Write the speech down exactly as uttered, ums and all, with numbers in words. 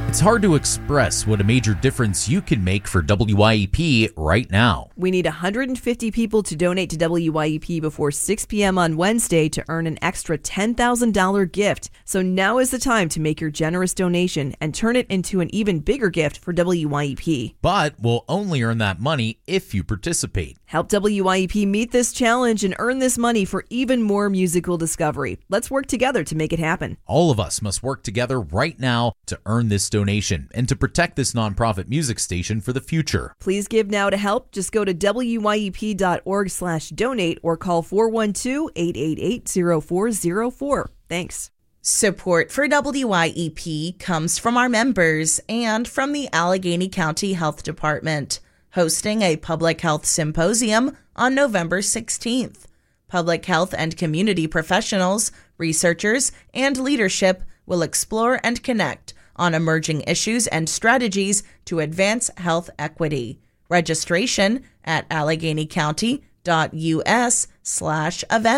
It's hard to express what a major difference you can make for W Y E P right now. We need one hundred fifty people to donate to W Y E P before six p.m. on Wednesday to earn an extra ten thousand dollars gift. So now is the time to make your generous donation and turn it into an even bigger gift for W Y E P. But we'll only earn that money if you participate. Help W Y E P meet this challenge and earn this money for even more musical discovery. Let's work together to make it happen. All of us must work together right now to earn this donation and to protect this nonprofit music station for the future. Please give now to help. Just go to W Y E P dot org slash donate or call four one two, eight eight eight, zero four zero four. Thanks. Support for W Y E P comes from our members and from the Allegheny County Health Department, hosting a public health symposium on November sixteenth. Public health and community professionals, researchers, and leadership will explore and connect on emerging issues and strategies to advance health equity. Registration at alleghenycounty.us slash events.